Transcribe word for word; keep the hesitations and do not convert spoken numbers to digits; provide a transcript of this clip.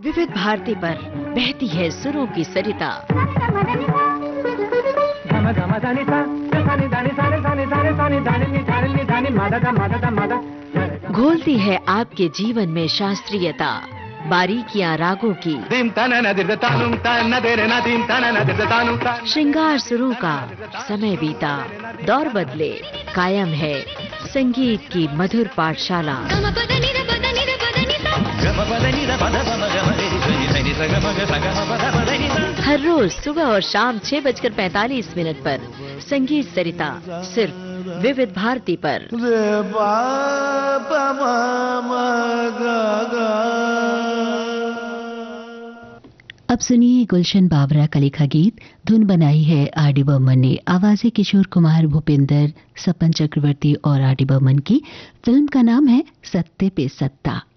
विविध भारती पर बहती है सुरों की सरिता। घोलती है आपके जीवन में शास्त्रीयता, बारीकियां रागों की। श्रृंगार सुरों का समय बीता, दौर बदले, कायम है संगीत की मधुर पाठशाला। हर रोज सुबह और शाम छह बजकर पैंतालीस मिनट पर संगीत सरिता, सिर्फ विविध भारती पर। अब सुनिए गुलशन बाबरा का लिखा गीत। धुन बनाई है आर डी बर्मन ने, आवाजें किशोर कुमार, भूपेंद्र, सपन चक्रवर्ती और आर डी बर्मन की। फिल्म का नाम है सत्ते पे सत्ता।